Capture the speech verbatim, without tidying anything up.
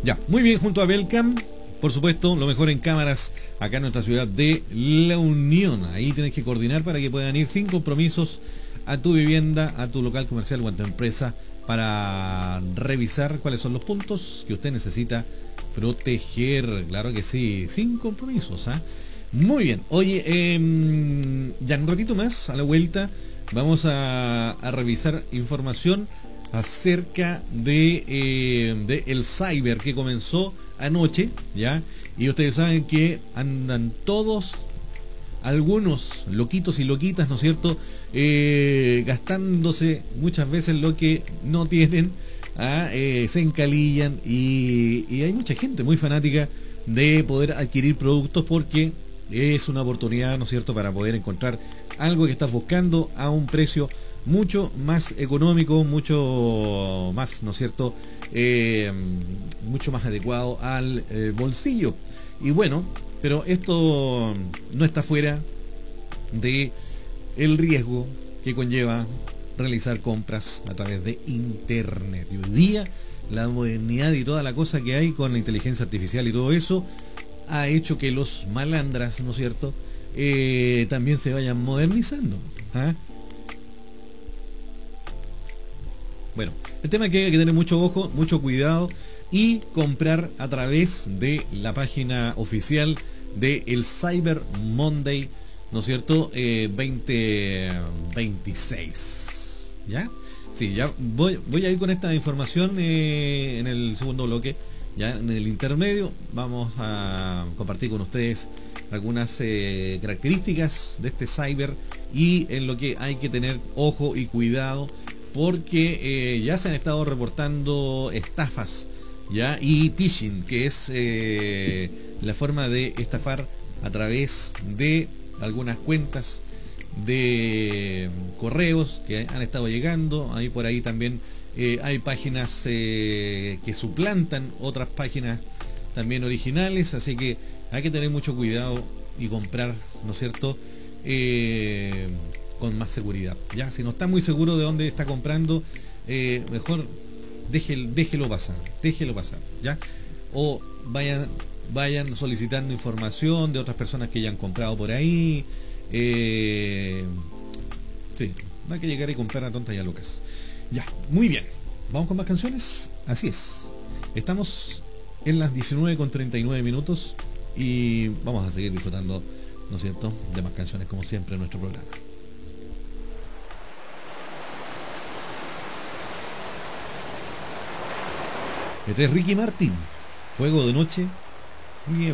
Ya, muy bien, junto a Belcam, por supuesto, lo mejor en cámaras acá en nuestra ciudad de La Unión. Ahí tienes que coordinar para que puedan ir sin compromisos a tu vivienda, a tu local comercial o a tu empresa para revisar cuáles son los puntos que usted necesita proteger. Claro que sí, sin compromisos, ¿ah? Muy bien, oye, eh, ya en un ratito más, a la vuelta, vamos a, a revisar información acerca de, eh, de el cyber que comenzó anoche, ¿ya? Y ustedes saben que andan todos, algunos loquitos y loquitas, ¿no es cierto?, eh, gastándose muchas veces lo que no tienen, ¿ah? eh, se encalillan y, y hay mucha gente muy fanática de poder adquirir productos porque es una oportunidad, ¿no es cierto?, para poder encontrar algo que estás buscando a un precio mucho más económico, mucho más, ¿no es cierto?, eh, mucho más adecuado al eh, bolsillo. Y bueno, pero esto no está fuera de el riesgo que conlleva realizar compras a través de internet. Y hoy día la modernidad y toda la cosa que hay con la inteligencia artificial y todo eso ha hecho que los malandras, ¿no es cierto?, eh, también se vayan modernizando, ¿ah? Bueno, el tema es que hay que tener mucho ojo, mucho cuidado y comprar a través de la página oficial de el Cyber Monday, ¿no es cierto?, eh, veinte veintiséis, ¿ya? Sí, ya voy, voy a ir con esta información eh, en el segundo bloque. Ya en el intermedio vamos a compartir con ustedes algunas eh, características de este cyber y en lo que hay que tener ojo y cuidado, porque eh, ya se han estado reportando estafas, ya, y phishing, que es eh, la forma de estafar a través de algunas cuentas de correos que han estado llegando. Ahí por ahí también eh, hay páginas eh, que suplantan otras páginas también originales, así que hay que tener mucho cuidado y comprar, ¿no es cierto?, eh, con más seguridad. Ya, si no está muy seguro de dónde está comprando, eh, mejor déjelo, déjelo pasar, déjelo pasar, ¿ya? O vayan, vayan solicitando información de otras personas que ya han comprado por ahí. Eh, sí, no hay que llegar y comprar a tontas y a locas. Ya, muy bien. ¿Vamos con más canciones? Así es. Estamos en las diecinueve con treinta y nueve minutos y vamos a seguir disfrutando, ¿no es cierto?, de más canciones como siempre en nuestro programa. Este es Ricky Martin, Fuego de Noche. Y